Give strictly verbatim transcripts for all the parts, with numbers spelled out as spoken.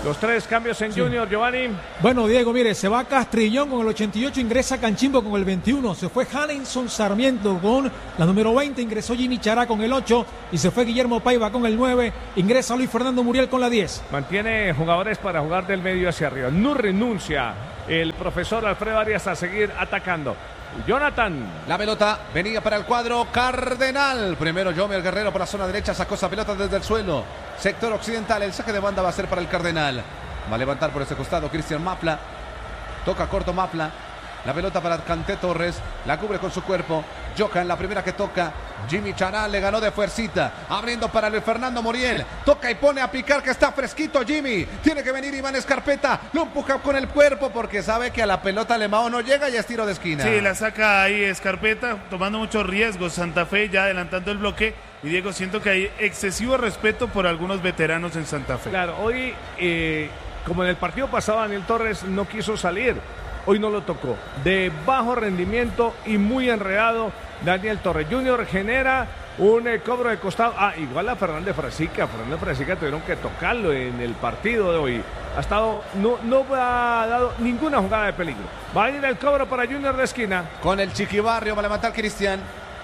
Los tres cambios en sí. Junior, Giovanni. Bueno, Diego, mire, se va Castrillón con el ochenta y ocho, ingresa Canchimbo con el veintiuno, se fue Hanenson Sarmiento con la número veinte, ingresó Jimmy Chará con el ocho y se fue Guillermo Paiva con el nueve, ingresa Luis Fernando Muriel con la diez. Mantiene jugadores para jugar del medio hacia arriba. No renuncia el profesor Alfredo Arias a seguir atacando. Jonathan. La pelota venía para el cuadro Cardenal. Primero Yomer Guerrero por la zona derecha, sacó esa pelota desde el suelo. Sector occidental, el saque de banda va a ser para el Cardenal. Va a levantar por ese costado Cristian Mafla. Toca corto Mafla. La pelota para Kanté Torres. La cubre con su cuerpo. Johan, la primera que toca. Jimmy Chará le ganó de fuercita. Abriendo para Luis Fernando Muriel. Toca y pone a picar, que está fresquito Jimmy. Tiene que venir Iván Escarpeta. Lo empuja con el cuerpo porque sabe que a la pelota Lemao no llega y es tiro de esquina. Sí, la saca ahí Escarpeta, tomando muchos riesgos. Santa Fe ya adelantando el bloque. Y Diego, siento que hay excesivo respeto por algunos veteranos en Santa Fe. Claro, hoy, eh, como en el partido pasado, Daniel Torres no quiso salir. Hoy no lo tocó. De bajo rendimiento y muy enredado Daniel Torres. Junior genera un eh, cobro de costado. Ah, igual a Fernández Frasica. Fernández Frasica tuvieron que tocarlo en el partido de hoy. Ha estado, no, no ha dado ninguna jugada de peligro. Va a ir el cobro para Junior de esquina. Con el Chiquibarrio va a levantar Cristian.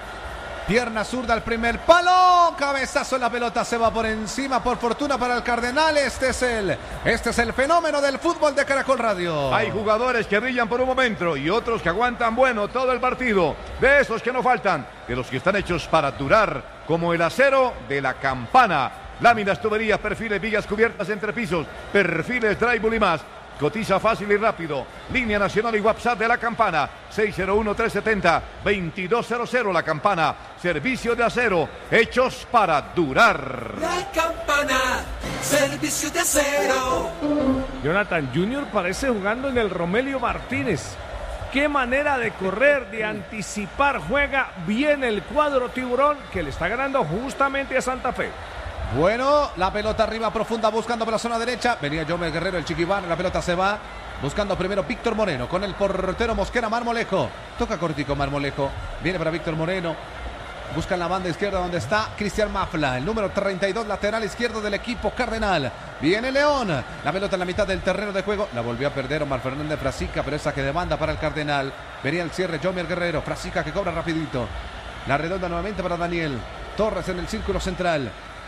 Pierna zurda al primer palo, cabezazo en la pelota, se va por encima, por fortuna para el Cardenal. Este es el, este es el fenómeno del fútbol de Caracol Radio. Hay jugadores que brillan por un momento y otros que aguantan bueno todo el partido. De esos que no faltan, de los que están hechos para durar, como el acero de la Campana. Láminas, tuberías, perfiles, vigas cubiertas entre pisos, perfiles, drywall y más. Cotiza fácil y rápido. Línea nacional y WhatsApp de la Campana. seis cero uno, tres siete cero, dos dos cero cero. La Campana. Servicio de acero. Hechos para durar. La Campana. Servicio de acero. Jonathan, Junior parece jugando en el Romelio Martínez. Qué manera de correr, de anticipar. Juega bien el cuadro tiburón, que le está ganando justamente a Santa Fe. Bueno, la pelota arriba profunda buscando por la zona derecha. Venía Yomer Guerrero, el Chiquibán. La pelota se va buscando primero Víctor Moreno con el portero Mosquera Marmolejo. Toca cortico Marmolejo. Viene para Víctor Moreno. Busca en la banda izquierda donde está Cristian Mafla, el número treinta y dos, lateral izquierdo del equipo Cardenal. Viene León. La pelota en la mitad del terreno de juego. La volvió a perder Omar Fernández Frasica, pero esa que demanda para el Cardenal. Venía el cierre Yomer Guerrero. Frasica que cobra rapidito. La redonda nuevamente para Daniel Torres en el círculo central.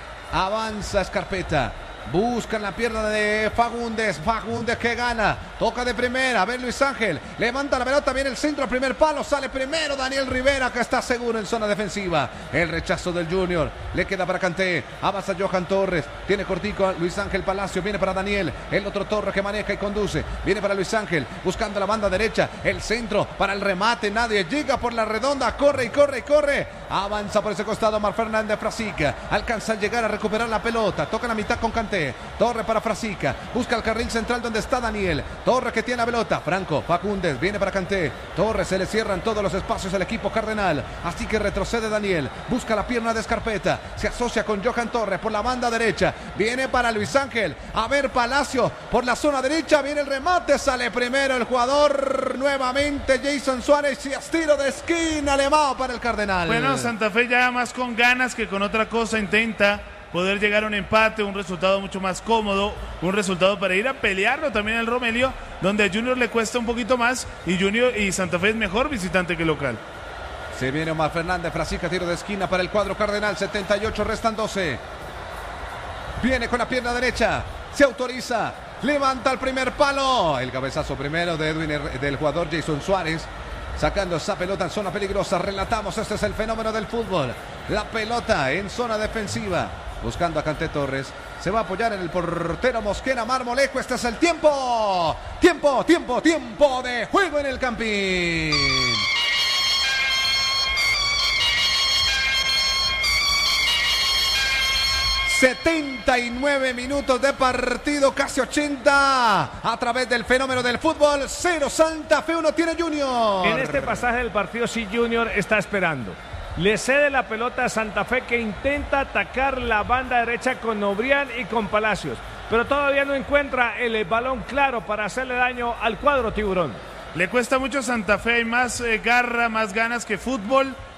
Avanza Escarpeta. Busca en la pierna de Fagundes. Fagundes que gana. Toca de primera. A ver Luis Ángel. Levanta la pelota. Viene el centro. Al primer palo. Sale primero Daniel Rivera, que está seguro en zona defensiva. El rechazo del Junior. Le queda para Kanté. Avanza Johan Torres. Tiene cortico a Luis Ángel Palacio. Viene para Daniel. El otro Torres que maneja y conduce. Viene para Luis Ángel. Buscando la banda derecha. El centro para el remate. Nadie llega por la redonda. Corre y corre y corre. Avanza por ese costado Omar Fernández Frasica. Alcanza a llegar a recuperar la pelota. Toca la mitad con Kanté. Torres para Frasica. Busca el carril central donde está Daniel. Torres que tiene la pelota. Franco Facúndez. Viene para Kanté. Torres, se le cierran todos los espacios al equipo Cardenal. Así que retrocede Daniel. Busca la pierna de Escarpeta. Se asocia con Johan Torres por la banda derecha. Viene para Luis Ángel. A ver Palacio por la zona derecha. Viene el remate. Sale primero el jugador. Nuevamente Jason Suárez. Y es tiro de esquina. Alemán para el Cardenal. Bueno, Santa Fe ya más con ganas que con otra cosa intenta poder llegar a un empate, un resultado mucho más cómodo, un resultado para ir a pelearlo también al Romelio, donde a Junior le cuesta un poquito más y Junior y Santa Fe es mejor visitante que local. Se viene Omar Fernández Frasica, tiro de esquina para el cuadro Cardenal, setenta y ocho, restan doce. Viene con la pierna derecha, se autoriza, levanta el primer palo. El cabezazo primero de Edwin, del jugador Jason Suárez. Sacando esa pelota en zona peligrosa. Relatamos, este es el fenómeno del fútbol. La pelota en zona defensiva. Buscando a Kanté Torres. Se va a apoyar en el portero Mosquera Marmolejo. Este es el tiempo. Tiempo, tiempo, tiempo de juego en el Campín. setenta y nueve minutos de partido, casi ochenta, a través del fenómeno del fútbol. Cero Santa Fe, uno tiene Junior. En este pasaje del partido sí Junior está esperando. Le cede la pelota a Santa Fe, que intenta atacar la banda derecha con Obrián y con Palacios, pero todavía no encuentra el balón claro para hacerle daño al cuadro tiburón. Le cuesta mucho a Santa Fe, hay más eh, garra, más ganas que fútbol.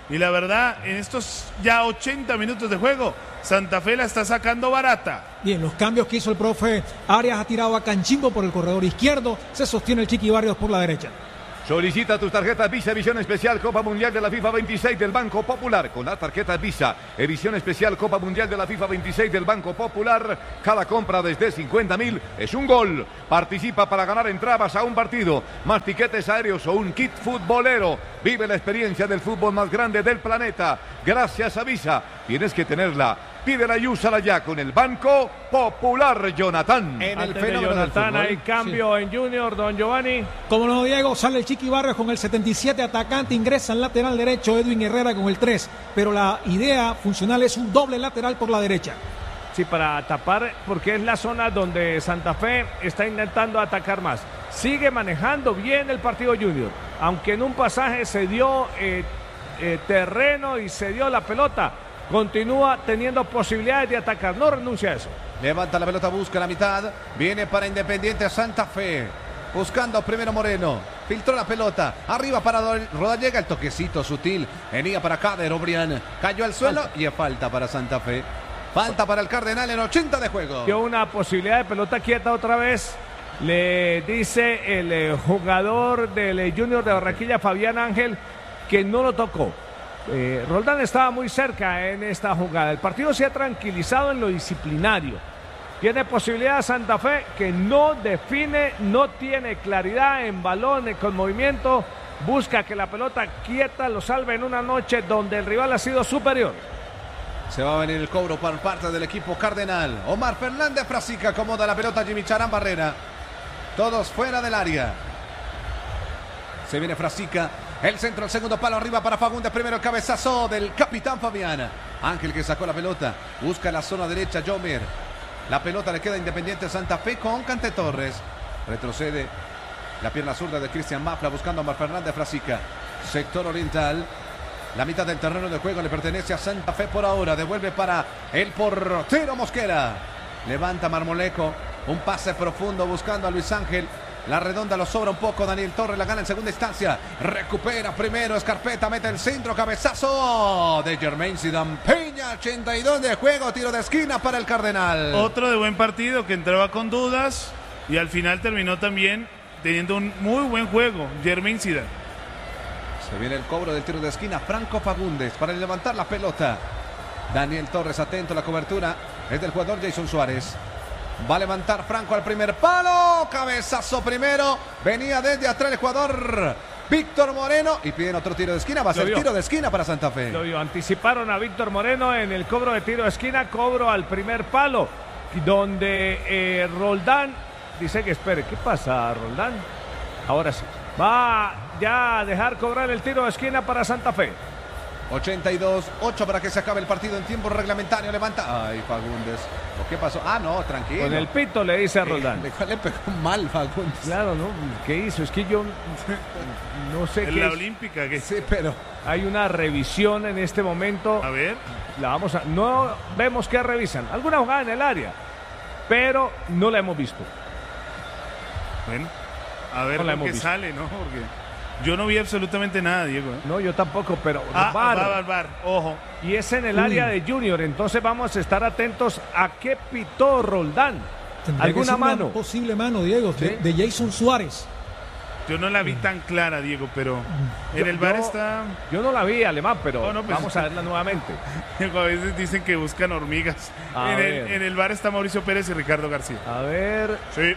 Y la verdad, en estos ya ochenta minutos de juego, Santa Fe la está sacando barata. Bien, los cambios que hizo el profe Arias, ha tirado a Canchimbo por el corredor izquierdo, se sostiene el Chiqui Barrios por la derecha. Solicita tus tarjetas Visa Edición Especial Copa Mundial de la FIFA veintiséis del Banco Popular. Con las tarjetas Visa Edición Especial Copa Mundial de la FIFA veintiséis del Banco Popular, cada compra desde cincuenta mil es un gol. Participa para ganar entradas a un partido, más tiquetes aéreos o un kit futbolero. Vive la experiencia del fútbol más grande del planeta. Gracias a Visa, tienes que tenerla. Pídela y úsala ya con el Banco Popular, Jonathan. En el fenómeno de Jonathan hay cambio sí. en Junior, don Giovanni. Como no, Diego, sale el Chiqui Barrios con el setenta y siete, atacante, ingresa en lateral derecho Edwin Herrera con el tres, pero la idea funcional es un doble lateral por la derecha. Sí, para tapar, porque es la zona donde Santa Fe está intentando atacar más. Sigue manejando bien el partido Junior, aunque en un pasaje se dio eh, eh, terreno y se dio la pelota. Continúa teniendo posibilidades de atacar, no renuncia a eso. Levanta la pelota, busca la mitad, viene para Independiente Santa Fe, buscando primero Moreno, filtró la pelota, arriba para Rodallega, el toquecito sutil, venía para Kader Obrián, cayó al suelo falta. Y es falta para Santa Fe, falta para el Cardenal en ochenta de juego. Dio una posibilidad de pelota quieta otra vez, le dice el eh, jugador del eh, Junior de Barranquilla, Fabián Ángel, que no lo tocó. Eh, Roldán estaba muy cerca en esta jugada. El partido se ha tranquilizado en lo disciplinario. Tiene posibilidad Santa Fe, que no define, no tiene claridad en balón, con movimiento. Busca que la pelota quieta lo salve en una noche donde el rival ha sido superior. Se va a venir el cobro por parte del equipo Cardenal. Omar Fernández Frasica acomoda la pelota, Jimmy Charán Barrera. Todos fuera del área. Se viene Frasica. El centro, el segundo palo arriba para Fagundes. Primero el cabezazo del capitán Fabián. Ángel que sacó la pelota. Busca la zona derecha Jomer. La pelota le queda a Independiente Santa Fe con Cante Torres. Retrocede la pierna zurda de Cristian Mafla buscando a Omar Fernández Frasica. Sector oriental. La mitad del terreno de juego le pertenece a Santa Fe por ahora. Devuelve para el portero Mosquera. Levanta Marmolejo. Un pase profundo buscando a Luis Ángel. La redonda lo sobra un poco. Daniel Torres la gana en segunda instancia. Recupera primero Escarpeta. Mete el centro. Cabezazo de Jermaine Zidane Peña. ochenta y dos de juego. Tiro de esquina para el Cardenal. Otro de buen partido que entraba con dudas. Y al final terminó también teniendo un muy buen juego. Jermaine Zidane. Se viene el cobro del tiro de esquina. Franco Fagundes para levantar la pelota. Daniel Torres atento. La cobertura es del jugador Jason Suárez. Va a levantar Franco al primer palo. Cabezazo primero. Venía desde atrás el jugador Víctor Moreno. Y piden otro tiro de esquina. Va a ser tiro de esquina para Santa Fe. Lo vio. Anticiparon a Víctor Moreno en el cobro de tiro de esquina. Cobro al primer palo. Donde eh, Roldán dice que espere. ¿Qué pasa, Roldán? Ahora sí. Va ya a dejar cobrar el tiro de esquina para Santa Fe. ochenta y dos, ocho para que se acabe el partido en tiempo reglamentario. Levanta. Ay, Fagundes. ¿Qué pasó? Ah, no, tranquilo. Con el pito le dice a Roldán. Le, le pegó mal Fagundes. Claro, ¿no? ¿Qué hizo? Es que yo no sé en qué la es. olímpica. Que... Sí, pero... Hay una revisión en este momento. A ver. La vamos a... No vemos que revisan. Alguna jugada en el área. Pero no la hemos visto. Bueno, a ver no lo que visto. Sale, ¿no? Porque... Yo no vi absolutamente nada, Diego. ¿eh? No, yo tampoco, pero ah, bar. Va, bar, bar. Ojo. Y es en el Uy. área de Junior, entonces vamos a estar atentos a qué pitó Roldán. ¿Alguna mano? Una posible mano, Diego, ¿sí? de, de Jason Suárez. Yo no la vi tan clara, Diego, pero en yo, el bar yo, está... Yo no la vi, Alemán, pero oh, no, pues vamos está... a verla nuevamente. A veces dicen que buscan hormigas. A en, ver. el, en el bar está Mauricio Pérez y Ricardo García. A ver... Sí.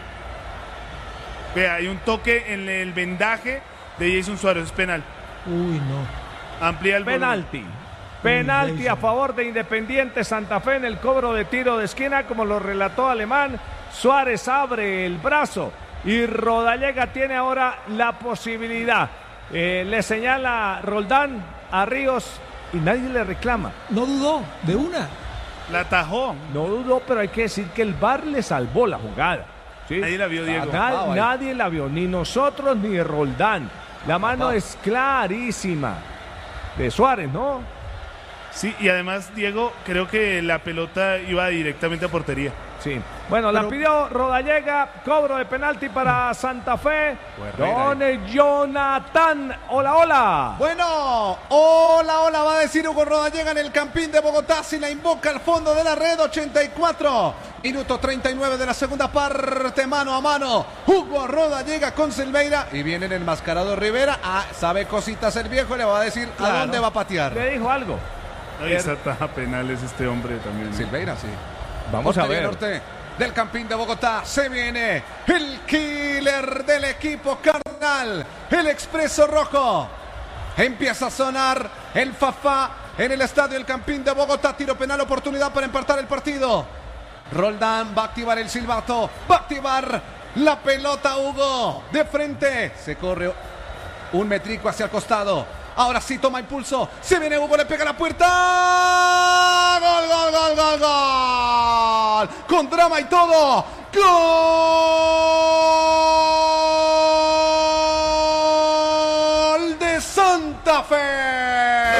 Vea, hay un toque en el vendaje de Jason Suárez, es penal. Uy, no. Amplía el penalti. Volumen. Penalti Uy, a favor de Independiente Santa Fe en el cobro de tiro de esquina, como lo relató Alemán. Suárez abre el brazo y Rodallega tiene ahora la posibilidad. Eh, le señala Roldán a Ríos y nadie le reclama. No dudó, de una. La atajó. No dudó, pero hay que decir que el V A R le salvó la jugada. ¿Sí? Nadie la vio, Diego. Na nadie la vio, ni nosotros ni Roldán. La mano Papá. es clarísima de Suárez, ¿no? Sí, y además, Diego, creo que la pelota iba directamente a portería. Sí. Bueno, Pero- la pidió Rodallega, cobro de penalti para Santa Fe. Herrera Don Jonathan, hola, hola. Bueno, hola, hola, va a decir Hugo Rodallega en el Campín de Bogotá, si la invoca al fondo de la red, ochenta y cuatro, minuto treinta y nueve de la segunda parte, mano a mano, Hugo Rodallega con Silveira, y viene el enmascarado Rivera, ah, sabe cositas el viejo, le va a decir Claro. a dónde va a patear. Le dijo algo. Ahí está taja penales este hombre también. Silveira, sí. Vamos a Portería ver. norte del Campín de Bogotá, se viene el killer del equipo carnal, el Expreso Rojo. Empieza a sonar el Fafá en el estadio El Campín de Bogotá. Tiro penal, oportunidad para empatar el partido. Roldán va a activar el silbato, va a activar la pelota Hugo. De frente, se corre un metrico hacia el costado. Ahora sí toma impulso. Se viene Hugo, le pega a la puerta. Gol, gol, gol, gol, gol. Con drama y todo. Gol de Santa Fe.